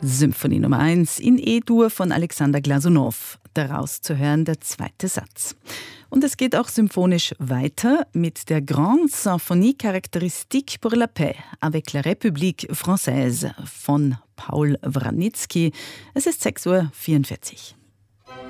Symphonie Nummer 1 in E-Dur von Alexander Glasunow. Daraus zu hören der zweite Satz. Und es geht auch symphonisch weiter mit der Grande Symphonie Caractéristique pour la Paix avec la République Française von Paul Wranitzky. Es ist 6:44 Uhr.